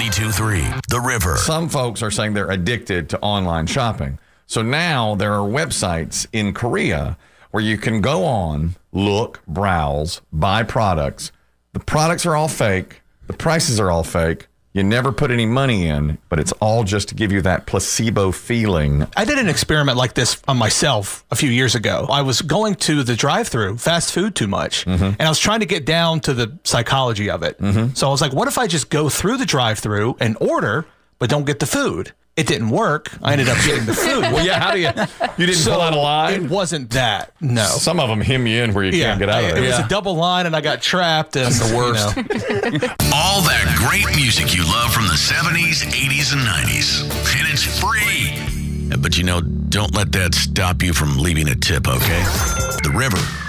92.3 The River. Some folks are saying they're addicted to online shopping. So now there are websites in Korea where you can go on, look, browse, buy products. The products are all fake. The prices are all fake. You never put any money in, but it's all just to give you that placebo feeling. I did an experiment like this on myself a few years ago. I was going to the drive-thru, fast food too much, and I was trying to get down to the psychology of it. So I was like, what if I just go through the drive-thru and order, but don't get the food? It didn't work. I ended up getting the food. Well, yeah, how do you didn't pull out a line? It wasn't that, no. Some of them hem you in where you can't get out of it. It was a double line and I got trapped. And, that's the worst. All that great music you love from the 70s, 80s, and 90s. And it's free. But don't let that stop you from leaving a tip, okay? The River.